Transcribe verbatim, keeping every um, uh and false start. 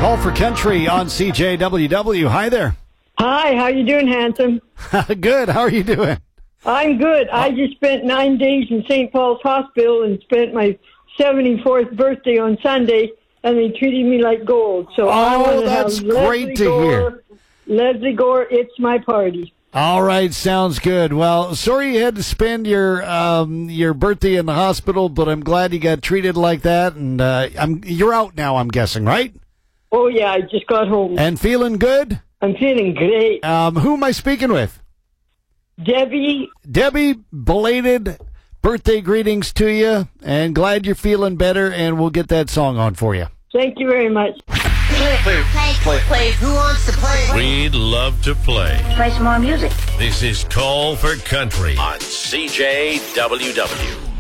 Call for Country on C J W W. Hi there. Hi, how you doing, handsome? Good. How are you doing? I'm good. I just spent nine days in Saint Paul's Hospital and spent my seventy-fourth birthday on Sunday, and they treated me like gold. So I Oh, want to that's have great Leslie to Gore, hear. Leslie Gore, it's my party. All right, sounds good. Well, sorry you had to spend your um, your birthday in the hospital, but I'm glad you got treated like that, and uh, I'm you're out now, I'm guessing, right? Oh, yeah, I just got home. And feeling good? I'm feeling great. Um, who am I speaking with? Debbie, Debbie, belated birthday greetings to you, and glad you're feeling better, and we'll get that song on for you. thank you very much. Play, play, play, play. Who wants to play? We'd love to play. Play some more music. This is Call for Country on C J W W.